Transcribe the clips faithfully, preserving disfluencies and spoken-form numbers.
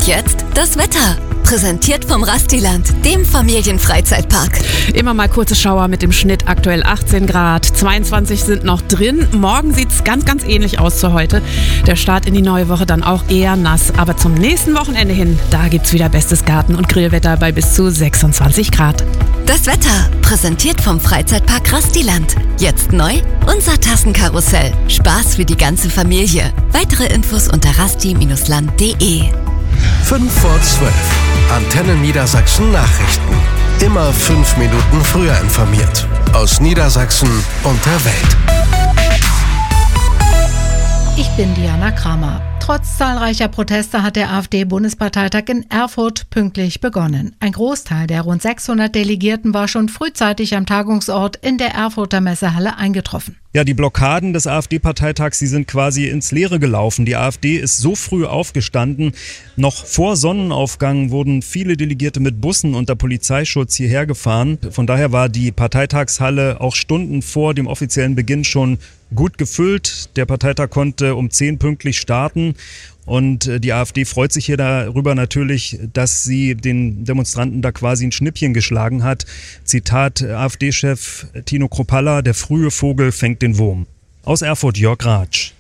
Und jetzt das Wetter. Präsentiert vom Rastiland, dem Familienfreizeitpark. Immer mal kurze Schauer mit dem Schnitt aktuell achtzehn Grad. zweiundzwanzig sind noch drin. Morgen sieht es ganz, ganz ähnlich aus zu heute. Der Start in die neue Woche dann auch eher nass. Aber zum nächsten Wochenende hin, da gibt's wieder bestes Garten- und Grillwetter bei bis zu sechsundzwanzig Grad. Das Wetter, präsentiert vom Freizeitpark Rastiland. Jetzt neu, unser Tassenkarussell. Spaß für die ganze Familie. Weitere Infos unter rasti Bindestrich land punkt de. fünf vor zwölf. Antenne Niedersachsen Nachrichten. Immer fünf Minuten früher informiert. Aus Niedersachsen und der Welt. Ich bin Diana Kramer. Trotz zahlreicher Proteste hat der AfD-Bundesparteitag in Erfurt pünktlich begonnen. Ein Großteil der rund sechshundert Delegierten war schon frühzeitig am Tagungsort in der Erfurter Messehalle eingetroffen. Ja, die Blockaden des AfD-Parteitags, die sind quasi ins Leere gelaufen. Die AfD ist so früh aufgestanden. Noch vor Sonnenaufgang wurden viele Delegierte mit Bussen unter Polizeischutz hierher gefahren. Von daher war die Parteitagshalle auch Stunden vor dem offiziellen Beginn schon gut gefüllt. Der Parteitag konnte um zehn pünktlich starten. Und die AfD freut sich hier darüber natürlich, dass sie den Demonstranten da quasi ein Schnippchen geschlagen hat. Zitat AfD-Chef Tino Kruppalla: Der frühe Vogel fängt den Wurm. Aus Erfurt, Jörg Ratsch.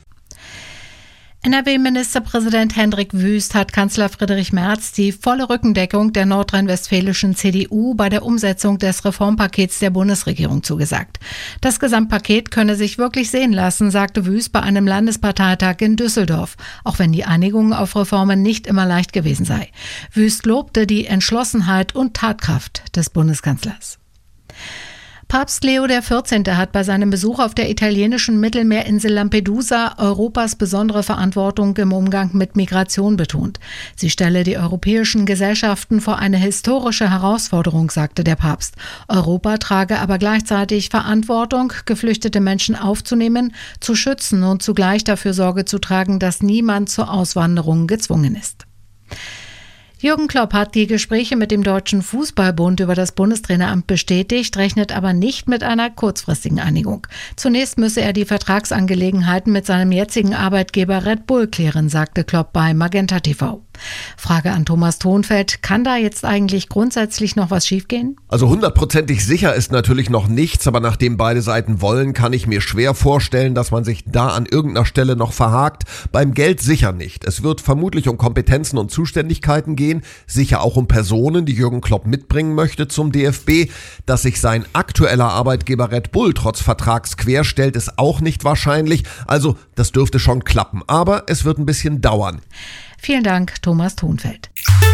N R W-Ministerpräsident Hendrik Wüst hat Kanzler Friedrich Merz die volle Rückendeckung der nordrhein-westfälischen C D U bei der Umsetzung des Reformpakets der Bundesregierung zugesagt. Das Gesamtpaket könne sich wirklich sehen lassen, sagte Wüst bei einem Landesparteitag in Düsseldorf, auch wenn die Einigung auf Reformen nicht immer leicht gewesen sei. Wüst lobte die Entschlossenheit und Tatkraft des Bundeskanzlers. Papst Leo der vierzehnte. Hat bei seinem Besuch auf der italienischen Mittelmeerinsel Lampedusa Europas besondere Verantwortung im Umgang mit Migration betont. Sie stelle die europäischen Gesellschaften vor eine historische Herausforderung, sagte der Papst. Europa trage aber gleichzeitig Verantwortung, geflüchtete Menschen aufzunehmen, zu schützen und zugleich dafür Sorge zu tragen, dass niemand zur Auswanderung gezwungen ist. Jürgen Klopp hat die Gespräche mit dem Deutschen Fußballbund über das Bundestraineramt bestätigt, rechnet aber nicht mit einer kurzfristigen Einigung. Zunächst müsse er die Vertragsangelegenheiten mit seinem jetzigen Arbeitgeber Red Bull klären, sagte Klopp bei Magenta T V. Frage an Thomas Thonfeld: Kann da jetzt eigentlich grundsätzlich noch was schiefgehen? Also hundertprozentig sicher ist natürlich noch nichts, aber nachdem beide Seiten wollen, kann ich mir schwer vorstellen, dass man sich da an irgendeiner Stelle noch verhakt. Beim Geld sicher nicht. Es wird vermutlich um Kompetenzen und Zuständigkeiten gehen, sicher auch um Personen, die Jürgen Klopp mitbringen möchte zum D F B. Dass sich sein aktueller Arbeitgeber Red Bull trotz Vertrags querstellt, ist auch nicht wahrscheinlich. Also das dürfte schon klappen, aber es wird ein bisschen dauern. Vielen Dank, Thomas Thonfeld.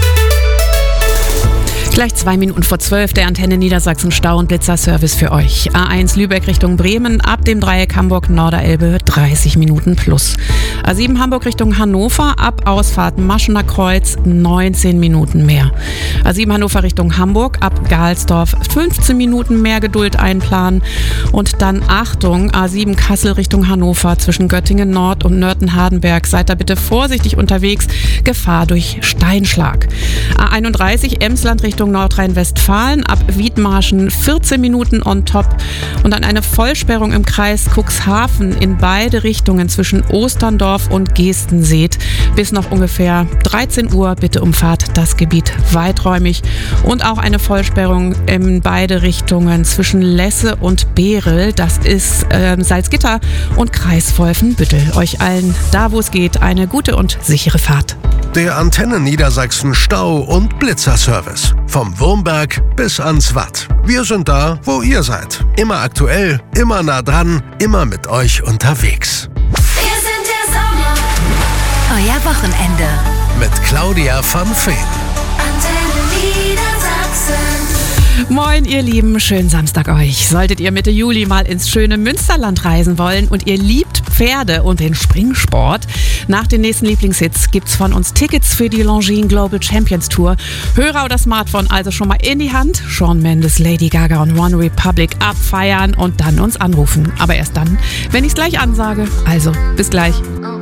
Gleich zwei Minuten vor zwölf, der Antenne Niedersachsen Stau- und Blitzer-Service für euch. A eins Lübeck Richtung Bremen, ab dem Dreieck Hamburg-Norderelbe dreißig Minuten plus. A sieben Hamburg Richtung Hannover, ab Ausfahrt Maschener Kreuz neunzehn Minuten mehr. A sieben Hannover Richtung Hamburg, ab Gahlsdorf fünfzehn Minuten mehr Geduld einplanen. Und dann Achtung, A sieben Kassel Richtung Hannover, zwischen Göttingen Nord und Nörten-Hardenberg. Seid da bitte vorsichtig unterwegs, Gefahr durch Steinschlag. A einunddreißig Emsland Richtung Nordrhein-Westfalen, ab Wiedmarschen vierzehn Minuten on top. Und dann eine Vollsperrung im Kreis Cuxhaven in beide Richtungen zwischen Osterndorf und Gestenseet. Bis noch ungefähr dreizehn Uhr bitte umfahrt das Gebiet weiträumig. Und auch eine Vollsperrung in beide Richtungen zwischen Lesse und Behrel. Das ist äh, Salzgitter und Kreis Wolfenbüttel. Euch allen, da wo es geht, eine gute und sichere Fahrt. Der Antenne Niedersachsen Stau- und Blitzer-Service. Vom Wurmberg bis ans Watt. Wir sind da, wo ihr seid. Immer aktuell, immer nah dran, immer mit euch unterwegs. Wir sind der Sommer. Euer Wochenende. Mit Claudia von Feen. Antenne Niedersachsen. Moin ihr Lieben, schönen Samstag euch. Solltet ihr Mitte Juli mal ins schöne Münsterland reisen wollen und ihr liebt Pferde und den Springsport, nach den nächsten Lieblingshits gibt's von uns Tickets für die Longines Global Champions Tour. Hörer oder Smartphone also schon mal in die Hand. Shawn Mendes, Lady Gaga und One Republic abfeiern und dann uns anrufen. Aber erst dann, wenn ich's gleich ansage. Also, bis gleich.